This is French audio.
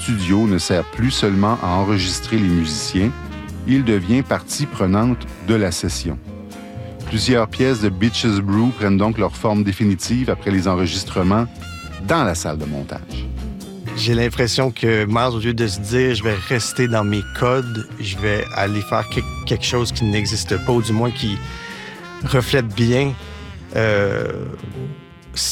studio ne sert plus seulement à enregistrer les musiciens, il devient partie prenante de la session. Plusieurs pièces de Bitches Brew prennent donc leur forme définitive après les enregistrements dans la salle de montage. J'ai l'impression que Miles, au lieu de se dire « je vais rester dans mes codes, je vais aller faire quelque chose qui n'existe pas, ou du moins qui reflète bien cette époque-là ».